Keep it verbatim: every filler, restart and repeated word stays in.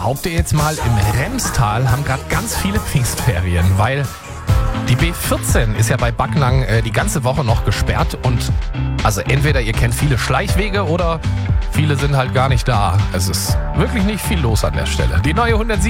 behaupte jetzt mal, im Remstal haben gerade ganz viele Pfingstferien, weil die B vierzehn ist ja bei Backnang äh, die ganze Woche noch gesperrt und also entweder ihr kennt viele Schleichwege oder viele sind halt gar nicht da. Es ist wirklich nicht viel los an der Stelle. Die neue hundertsieben